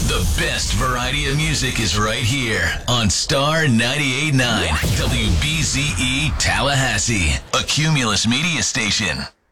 The best variety of music is right here on Star 98.9 WBZE Tallahassee, a Cumulus media station.